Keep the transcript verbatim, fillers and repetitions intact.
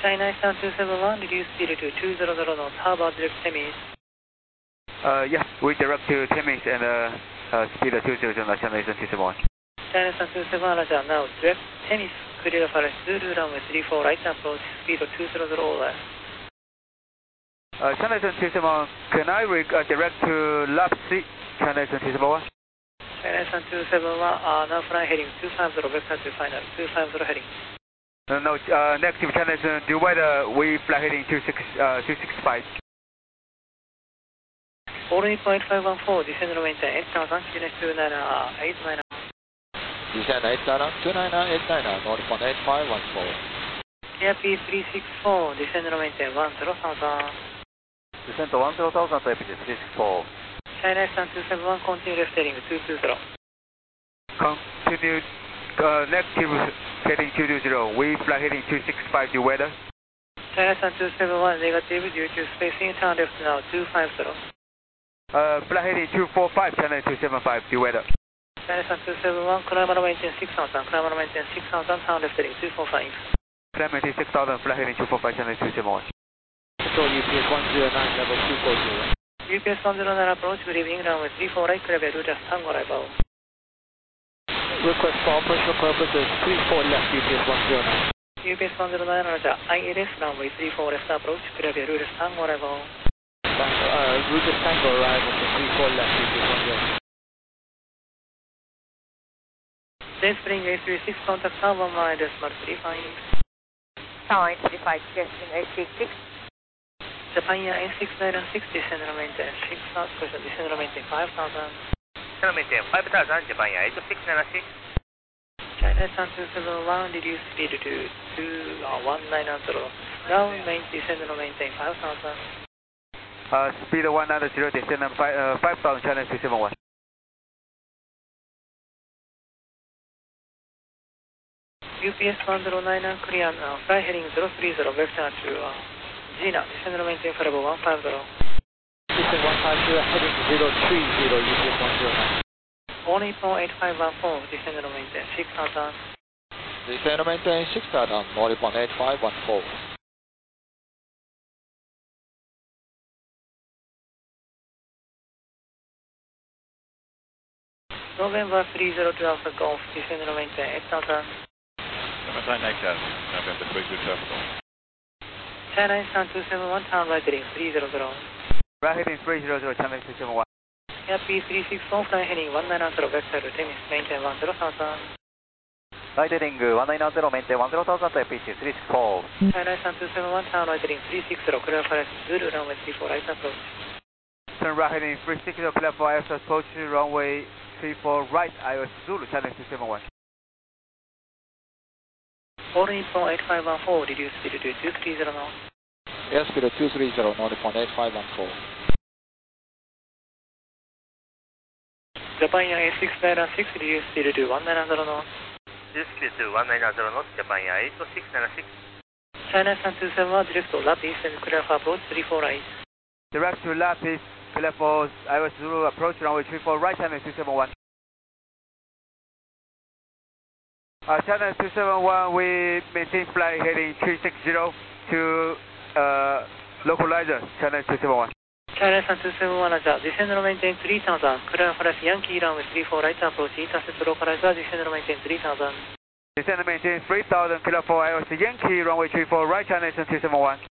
China Eastern two seven one, reduce speed to two hundred knots, how about direct Temis? Uh, yeah, we direct to Temis and uh, uh, speed two hundred knots, China Eastern two seven one. China Eastern two seven one, Roger, now direct Temis, clear for Zulu runway three four right approach, speed of two hundred over. Uh, China Eastern two seven one, can I re uh, direct to Lab C, China Eastern two seven one? China Eastern two seven one, uh, now flying heading two five zero, vector to final, two five zero heading. Uh, no, uh, negative China Eastern, do weather, we fly heading two six five. fourteen point five one four, descend runway eight thousand, Q N S two nine eight nine. Descend eight thousand, two nine eight nine, north one eight five one four. Air P three six four, descend runway one zero thousand. Descend one zero thousand to A P three six four. China Eastern two seven one, continue left heading two two zero. Continue uh, negative heading two two zero, we fly heading two six five, do weather. China Eastern two seven one, negative due to spacing, turn left now two five zero. Uh, fly heading two four five, China two seven five, do weather. China Eastern two seven one, climb and maintain six thousand, climb and maintain six thousand, turn left heading two four five. Climb and maintain six thousand, fly heading two four five, China two seven one. Control U P S one zero nine, level two four zero. U P S one zero nine approach, good evening, runway three four right, clear to just tango arrival. Request for operational purposes, three four left, U P S one zero nine. U P S one zero nine, Roger, I L S, runway three four left approach, clear to just tango arrival. Uh, route Tango arrival to three four left, U P S one zero nine. J Spring A three six, contact Tower one decimal three five. Tower three five, testing A three six. Japan Air A six nine six, descend runway six thousand, question, descend runway five thousand. Descend runway five thousand, Japan Air eight six nine six. China Eastern two seven one, reduce speed to two one nine zero. Now main descend runway five thousand. Uh, speed one nine zero, descend uh, five thousand, China two seven one. U P S one zero nine, clear now, fly heading zero three zero, vector to uh, Gina, descend runway five one five zero. Descend one five zero, heading zero three zero, U P S one zero nine. fourteen point eight five one four, descend runway six thousand. Descend maintain six thousand, north one eight five one four. November three zero two Alpha Golf, descend runway eight thousand. Seventeen Echo, November three zero two Alpha Golf. China Eastern two seven one, turn right heading three zero zero. Right heading three zero zero, China two seven one. Air P three six four, fly heading one nine zero, vector to Temis, maintain one zero thousand. Right heading one nine zero, maintain one zero thousand to A P three six four. China Eastern two seven one, turn right heading three six zero, clear for Zulu runway three four right approach. Turn right heading three six zero, clear for I S approach, runway three four right, I O S Zulu, China two seven one. fourteen point eight five one four, reduce speed to two three zero knots. Airspeed two three zero, north one eight five one four. Japan Air A six nine six, reduce speed to one nine zero knots. Reduce speed to one nine zero knots, Japan Air eight six nine six. China Eastern two seven one, direct to Lapis and clear for approach three four right. Direct to Lapis, clear for I O S Zulu, approach runway three four right, China two seven one. Uh, China two seven one, we maintain flight heading three six zero to uh, localizer, China two seven one. China Eastern two seven one, Roger, descend runway three thousand, clear for Yankee runway three four right approach, intercept localizer, descend runway three thousand. Descend maintain three thousand, clear for I O S Yankee runway three four right, China two seven one.